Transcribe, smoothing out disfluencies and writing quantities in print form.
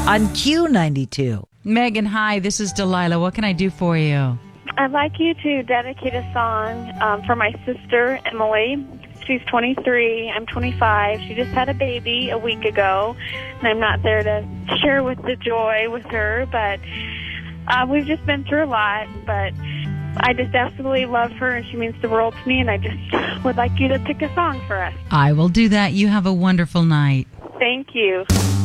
on Q92. Megan, hi, this is Delilah. What can I do for you? I'd like you to dedicate a song for my sister, Emily. She's 23. I'm 25. She just had a baby a week ago, and I'm not there to share with the joy with her, but we've just been through a lot, but I just absolutely love her, and she means the world to me, and I just would like you to pick a song for us. I will do that. You have a wonderful night. Thank you.